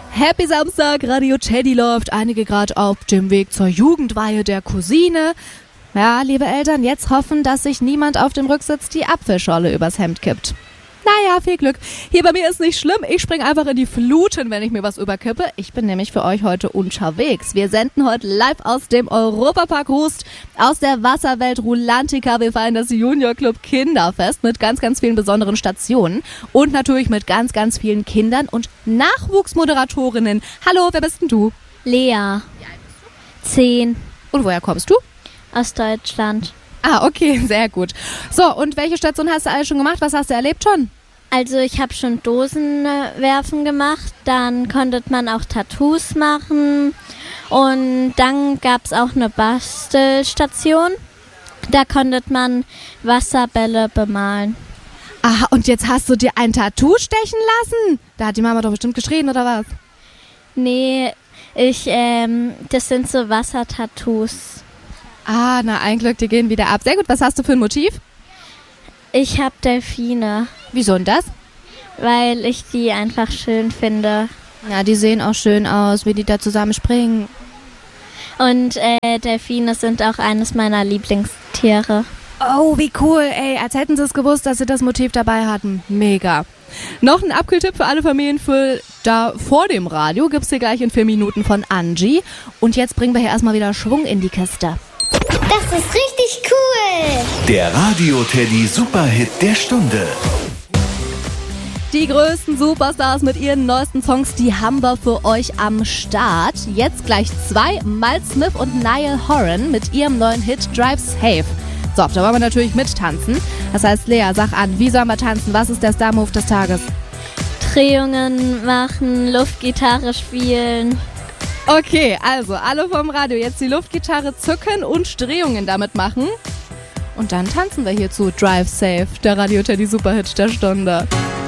Happy Samstag, Radio Teddy läuft. Einige gerade auf dem Weg zur Jugendweihe der Cousine. Ja, liebe Eltern, jetzt hoffen, dass sich niemand auf dem Rücksitz die Apfelscholle übers Hemd kippt. Naja, viel Glück. Hier bei mir ist nicht schlimm. Ich spring einfach in die Fluten, wenn ich mir was überkippe. Ich bin nämlich für euch heute unterwegs. Wir senden heute live aus dem Europapark Rust, aus der Wasserwelt Rulantica. Wir feiern das Junior Club Kinderfest mit ganz, ganz vielen besonderen Stationen und natürlich mit ganz, ganz vielen Kindern und Nachwuchsmoderatorinnen. Hallo, wer bist denn du? Lea. 10. Und woher kommst du? Aus Deutschland. Ah, okay, sehr gut. So, und welche Station hast du alles schon gemacht? Was hast du erlebt schon? Also ich habe schon Dosenwerfen gemacht, dann konnte man auch Tattoos machen und dann gab es auch eine Bastelstation, da konnte man Wasserbälle bemalen. Ah, und jetzt hast du dir ein Tattoo stechen lassen? Da hat die Mama doch bestimmt geschrien, oder was? Nee, das sind so Wassertattoos. Ah, na ein Glück, die gehen wieder ab. Sehr gut, was hast du für ein Motiv? Ich habe Delfine. Wieso denn das? Weil ich die einfach schön finde. Ja, die sehen auch schön aus, wie die da zusammen springen. Und Delfine sind auch eines meiner Lieblingstiere. Oh, wie cool, ey. Als hätten sie es gewusst, dass sie das Motiv dabei hatten. Mega. Noch ein Abkühltipp für alle Familien für da vor dem Radio gibt's hier gleich in 4 Minuten von Angie. Und jetzt bringen wir hier erstmal wieder Schwung in die Kiste. Das ist richtig cool. Der Radio Teddy Superhit der Stunde. Die größten Superstars mit ihren neuesten Songs, die haben wir für euch am Start. Jetzt gleich 2, Miles Smith und Niall Horan mit ihrem neuen Hit Drive Safe. So, da wollen wir natürlich mittanzen. Das heißt, Lea, sag an, wie sollen wir tanzen? Was ist der Star-Move des Tages? Drehungen machen, Luftgitarre spielen. Okay, also alle vom Radio jetzt die Luftgitarre zücken und Drehungen damit machen. Und dann tanzen wir hier zu Drive Safe, der Radio Teddy Superhit der Stunde.